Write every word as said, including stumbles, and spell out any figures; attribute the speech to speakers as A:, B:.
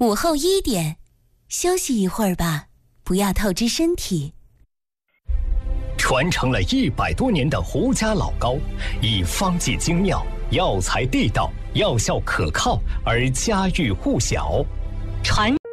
A: 午后一点，休息一会儿吧，不要透支身体。
B: 传承了一百多年的胡家老膏，以方剂精妙、药材地道、药效可靠而家喻户晓。传